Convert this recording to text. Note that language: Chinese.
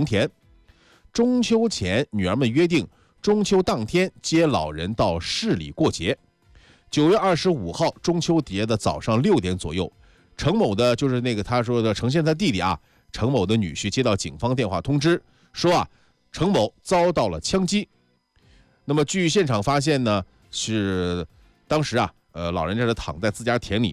农田。中秋前，女儿们约定中秋当天接老人到市里过节。9月25号中秋节的早上6点左右，程某的就是那个他说的程先他弟弟啊，程某的女婿接到警方电话通知，说啊，程某遭到了枪击。那么据现场发现呢，是当时啊，老人家是躺在自家田里，